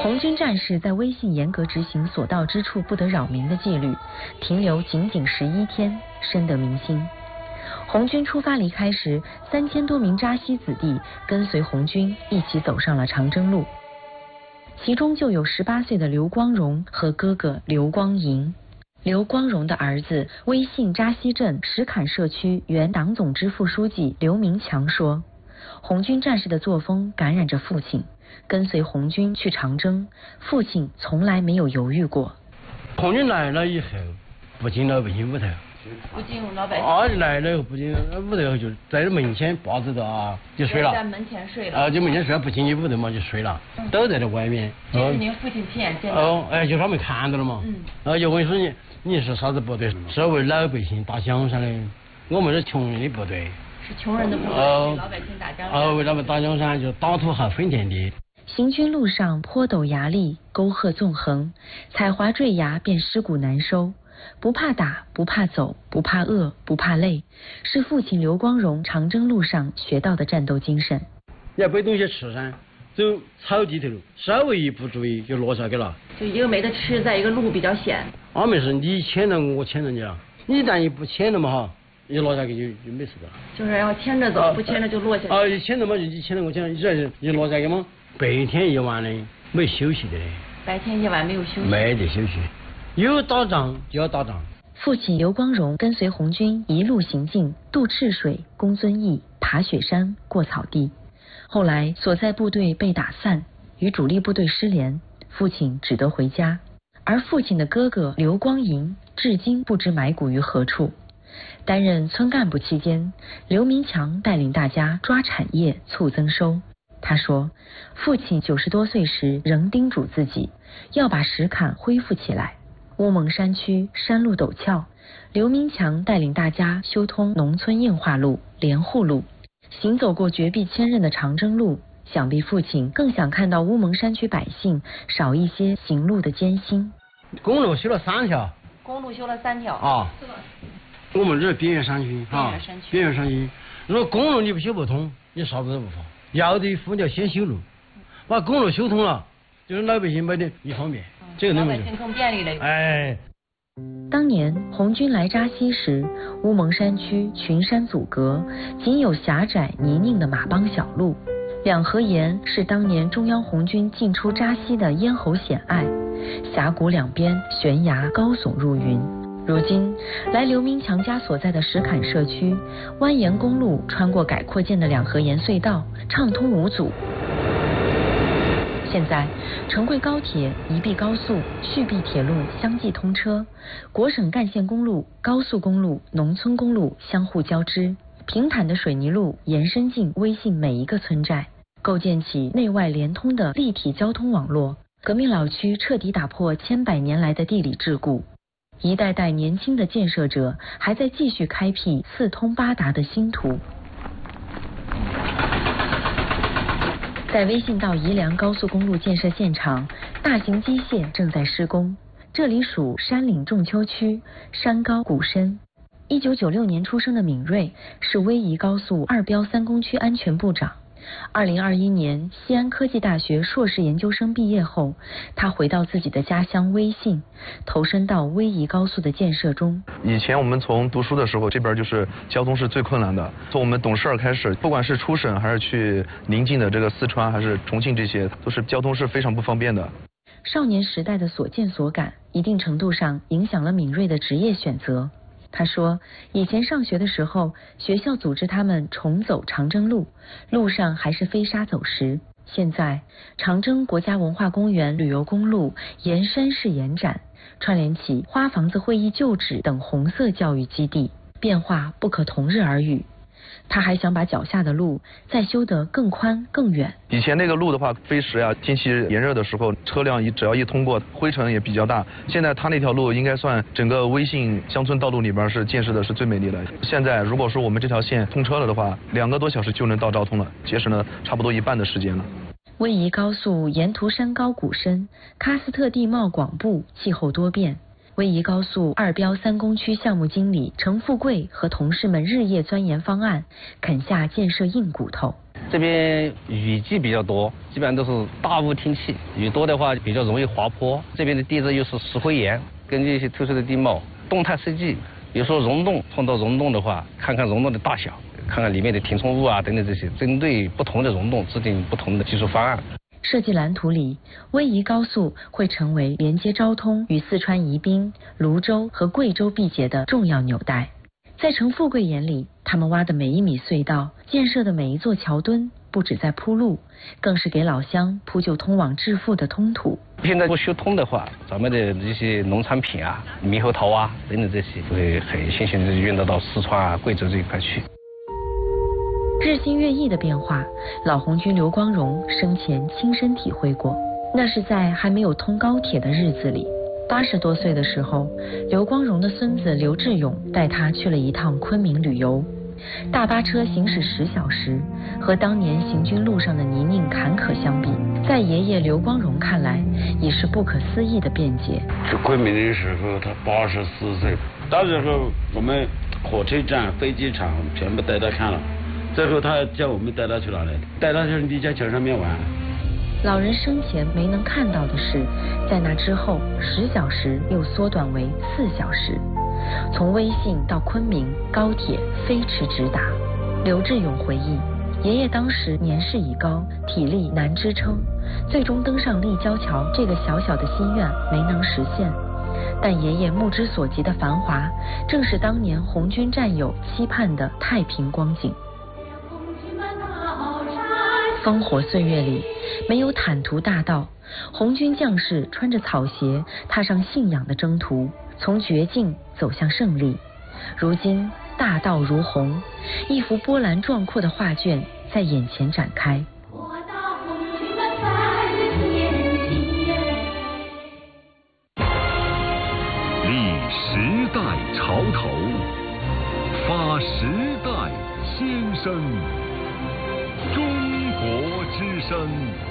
红军战士在微信严格执行所到之处不得扰民的纪律，停留仅仅11天，深得民心。红军出发离开时，3000多名扎西子弟跟随红军一起走上了长征路，其中就有18岁的刘光荣和哥哥刘光银。刘光荣的儿子威信扎西镇石坎社区原党总支副书记刘明强说，红军战士的作风感染着父亲，跟随红军去长征，父亲从来没有犹豫过。 红军来了以后，不进老百姓屋头， 不进老百姓。 来了以后不进屋头，就在门前抱着的啊，就睡了。 在门前睡了。 就门前睡了，不进你屋头嘛，就睡了，都在这外面。 这是您父亲亲眼见到。 就他们看到了嘛。就问说你是啥子部队？是为老百姓打江山的，我们是穷人的部队。 是穷人的部队，为老百姓打江山。 为他们打江山，就打土豪分田地。 行军路上坡陡崖砾，沟壑纵横，踩滑坠崖便尸骨难收。不怕打，不怕走，不怕饿，不怕累，是父亲刘光荣长征路上学到的战斗精神。 你要没东西吃噻，走草地头，稍微一不注意就落下去了。 就一个没得吃，再一个路比较险。 没事，你牵着我牵着你了，你一旦一不牵着嘛哈，一落下去就没事的。 就是要牵着走，不牵着就落下去。 一牵着嘛，你牵着我牵着，你这一落下去嘛，白天一晚的没休息的。 白天一晚没有休息。 没得休息，有打仗就要打仗。 父亲刘光荣跟随红军一路行进，渡赤水，攻遵义，爬雪山，过草地。后来所在部队被打散，与主力部队失联，父亲只得回家。而父亲的哥哥刘光银至今不知埋骨于何处。担任村干部期间，刘明强带领大家抓产业，促增收。他说，父亲90多岁时仍叮嘱自己要把石坎恢复起来。乌蒙山区山路陡峭，刘明强带领大家修通农村硬化路、连户路，行走过绝壁千仞的长征路，想必父亲更想看到乌蒙山区百姓少一些行路的艰辛。 公路修了3条。 公路修了3条。 我们这是边缘山区边缘山区，如果公路你不修不通，你啥子都不发。要得夫你要先修路，把公路修通了，就是老百姓买的一方便，这个能不能？ 老百姓更便利了。 当年红军来扎西时，乌蒙山区群山阻隔，仅有狭窄泥泞的马帮小路。两河沿是当年中央红军进出扎西的咽喉险隘，峡谷两边悬崖高耸入云。如今来刘明强家所在的石坎社区，蜿蜒公路穿过改扩建的两河沿隧道，畅通无阻。现在成贵高铁、宜碧高速、续碧铁路相继通车，国省干线公路、高速公路、农村公路相互交织，平坦的水泥路延伸进微信每一个村寨，构建起内外连通的立体交通网络。革命老区彻底打破千百年来的地理桎梏，一代代年轻的建设者还在继续开辟四通八达的新途。在微信到宜良高速公路建设现场，大型机械正在施工。这里属山岭仲丘区，山高谷深。1996年出生的闵瑞是威仪高速2标3工区安全部长。2021年西安科技大学硕士研究生毕业后，他回到自己的家乡威信，投身到威仪高速的建设中。 以前我们从读书的时候，这边就是交通是最困难的。从我们懂事儿开始，不管是出省还是去邻近的这个四川还是重庆，这些都是交通是非常不方便的。 少年时代的所见所感，一定程度上影响了闵瑞的职业选择。他说，以前上学的时候，学校组织他们重走长征路，路上还是飞沙走石。现在，长征国家文化公园旅游公路沿山势延展，串联起花房子会议旧址等红色教育基地，变化不可同日而语。他还想把脚下的路再修得更宽更远。 以前那个路的话，飞石啊，天气炎热的时候，车辆只要一通过，灰尘也比较大。现在他那条路应该算整个威信乡村道路里边是建设的是最美丽的。现在如果说我们这条线通车了的话，2个多小时就能到昭通了，节省了差不多1半的时间了。 威仪高速沿途山高谷深，喀斯特地貌广布，气候多变。威仪高速2标3工区项目经理程富贵和同事们日夜钻研方案，啃下建设硬骨头。 这边雨季比较多，基本上都是大雾天气，雨多的话比较容易滑坡。这边的地质又是石灰岩，根据一些特殊的地貌，动态设计，比如说溶洞，碰到溶洞的话，看看溶洞的大小，看看里面的填充物啊等等这些，针对不同的溶洞制定不同的技术方案。 设计蓝图里，威仪高速会成为连接昭通与四川宜宾、泸州和贵州毕节的重要纽带。在陈富贵眼里，他们挖的每一米隧道，建设的每一座桥墩，不止在铺路，更是给老乡铺就通往致富的通途。 现在不修通的话，咱们的这些农产品啊、猕猴桃啊等等这些，会很新鲜的运到四川啊、贵州这一块去。 日新月异的变化，老红军刘光荣生前亲身体会过。那是在还没有通高铁的日子里，80多岁的时候，刘光荣的孙子刘志勇带他去了一趟昆明旅游。大巴车行驶10小时，和当年行军路上的泥泞坎坷相比，在爷爷刘光荣看来，已是不可思议的便捷。 去昆明的时候，他84岁，到时候我们火车站、飞机场全部带他看了。最后他叫我们带他去哪里？带他去立交桥上面玩。 老人生前没能看到的是，在那之后10小时又缩短为4小时。从威信到昆明，高铁飞驰直达。刘志勇回忆，爷爷当时年事已高，体力难支撑，最终登上立交桥这个小小的心愿没能实现。但爷爷目之所及的繁华，正是当年红军战友期盼的太平光景。烽火岁月里，没有坦途大道，红军将士穿着草鞋，踏上信仰的征途，从绝境走向胜利。如今大道如虹，一幅波澜壮阔的画卷在眼前展开。 立时代潮头，发时代先声。中国之声。